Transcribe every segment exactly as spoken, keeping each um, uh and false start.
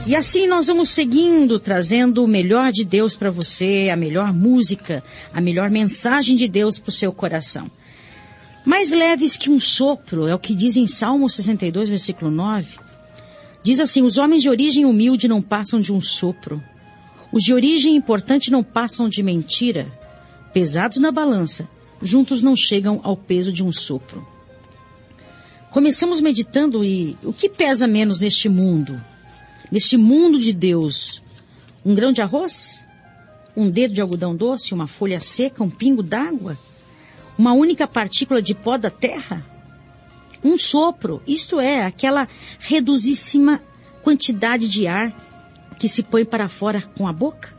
E assim nós vamos seguindo, trazendo o melhor de Deus para você, a melhor música, a melhor mensagem de Deus para o seu coração. Mais leves que um sopro, é o que diz em Salmo sessenta e dois, versículo nove. Diz assim: os homens de origem humilde não passam de um sopro. Os de origem importante não passam de mentira. Pesados na balança, juntos não chegam ao peso de um sopro. Começamos meditando e o que pesa menos neste mundo? Neste mundo de Deus, um grão de arroz? Um dedo de algodão doce? Uma folha seca? Um pingo d'água? Uma única partícula de pó da terra? Um sopro, isto é, aquela reduzíssima quantidade de ar que se põe para fora com a boca?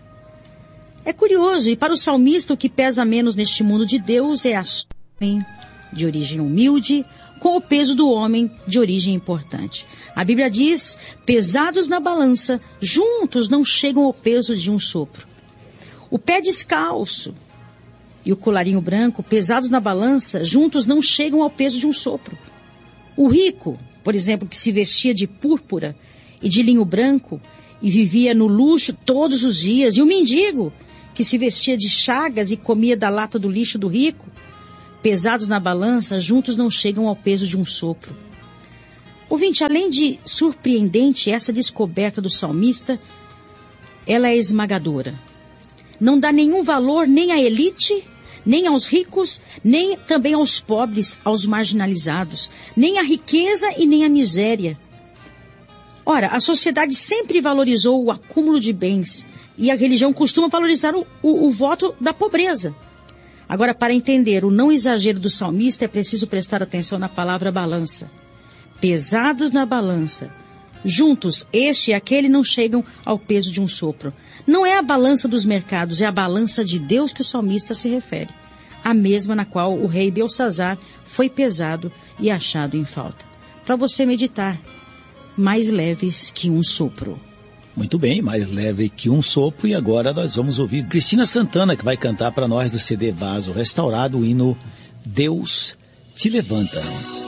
É curioso, e para o salmista o que pesa menos neste mundo de Deus é a homem de origem humilde, com o peso do homem de origem importante. A Bíblia diz: pesados na balança, juntos não chegam ao peso de um sopro. O pé descalço e o colarinho branco, pesados na balança, juntos não chegam ao peso de um sopro. O rico, por exemplo, que se vestia de púrpura e de linho branco e vivia no luxo todos os dias, e o mendigo, que se vestia de chagas e comia da lata do lixo do rico, pesados na balança, juntos não chegam ao peso de um sopro. Ouvinte, além de surpreendente essa descoberta do salmista, ela é esmagadora. Não dá nenhum valor nem à elite, nem aos ricos, nem também aos pobres, aos marginalizados, nem à riqueza e nem à miséria. Ora, a sociedade sempre valorizou o acúmulo de bens e a religião costuma valorizar o, o, o voto da pobreza. Agora, para entender o não exagero do salmista, é preciso prestar atenção na palavra balança. Pesados na balança, juntos, este e aquele não chegam ao peso de um sopro. Não é a balança dos mercados, é a balança de Deus que o salmista se refere. A mesma na qual o rei Belsazar foi pesado e achado em falta. Para você meditar, mais leves que um sopro. Muito bem, mais leve que um sopro. E agora nós vamos ouvir Cristina Santana, que vai cantar para nós do C D Vaso Restaurado o hino Deus Te Levanta.